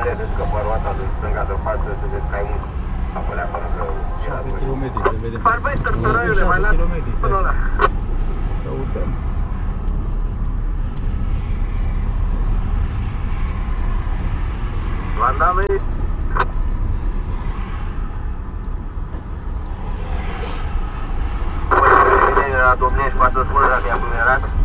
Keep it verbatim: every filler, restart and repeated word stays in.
vedeți că pe roata de stânga de față se vede că ai un apălea până că... șase kilometri, se vede. Farbește, tărăiule, mai las până ăla. Căutăm. Vandamei. La Domnești, poate să spună dacă i-a bumerat.